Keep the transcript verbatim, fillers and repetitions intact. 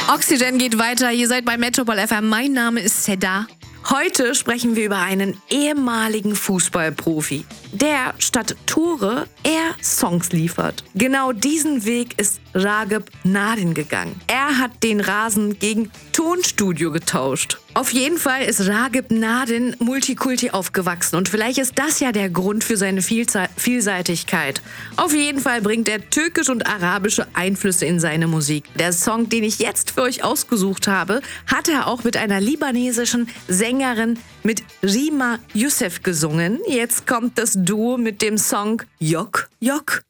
Oxygen geht weiter. Ihr seid bei Metropol F M. Mein Name ist Seda. Heute sprechen wir über einen ehemaligen Fußballprofi, der statt Tore eher Songs liefert. Genau diesen Weg ist Ragıp Narin gegangen. Er hat den Rasen gegen Tonstudio getauscht. Auf jeden Fall ist Ragıp Narin Multikulti aufgewachsen und vielleicht ist das ja der Grund für seine Vielze- Vielseitigkeit. Auf jeden Fall bringt er türkische und arabische Einflüsse in seine Musik. Der Song, den ich jetzt für euch ausgesucht habe, hat er auch mit einer libanesischen Sängerin mit Rima Youssef gesungen. Jetzt kommt das Duo mit dem Song Yok Yok.